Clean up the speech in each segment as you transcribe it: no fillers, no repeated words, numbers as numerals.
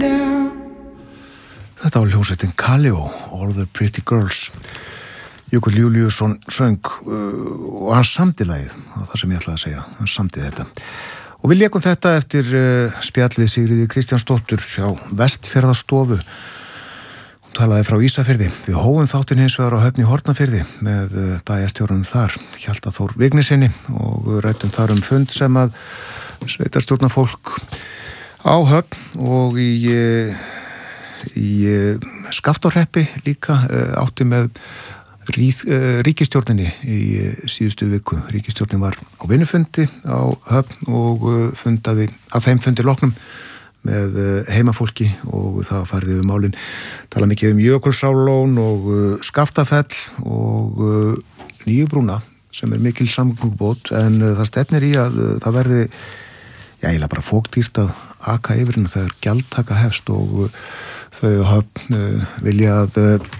Þetta var hljómsveitin Kaleo, All the Pretty Girls. Jökull Júlíusson söng og hann samdi lagið, það sem ég ætlaði að segja, hann samdi þetta. Og við lékum þetta eftir spjall við Sigríði Kristjánsdóttur hjá Vestfjarðarstofu. Hún talaði frá Ísafirði. Við hófum þáttinn hins vegar á Höfn í Hornafirði með bæjarstjóranum þar, Hjalta Þór Vignissyni, og ræddum þar fund sem að sveitarstjórnarfólk á Höfn og í Skaftárhreppi líka átti með ríkisstjórninni í síðustu viku. Ríkisstjórnin var á vinnufundi á Höfn og fundaði að þeim fundi loknum með heimafólki og það farið yfir málin. Tala mikið Jökulsárlón og Skaftafell og Nýjubrúna sem mikil samgöngubót, en það stefnir í að það verði eiginlega bara fógdýrt að aka yfir henni þegar gjaldtaka hefst og þau Höfn vilja að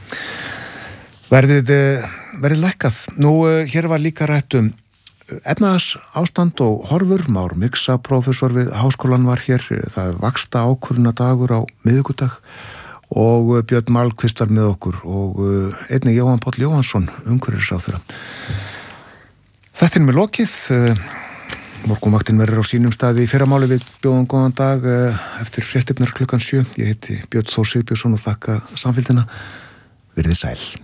verði lækkað. Nú, hér var líka rætt efnahagsástand og horfur. Már Miksa, prófessor við Háskólann, var hér. Það er vaxta ákvörðunardagur á miðvikudag og Björn Malmquist var með okkur og einnig Jóhann Páll Jóhannsson, umhverfisráðherra. Þetta er með lokið. Morgunvaktin verður á sínum staði í fyrramáli. Við bjóðum góðan dag eftir fréttirnar klukkan 7. Ég heiti Björn Þór Sigbjörnsson og þakka samfylgdina. Verið sæl.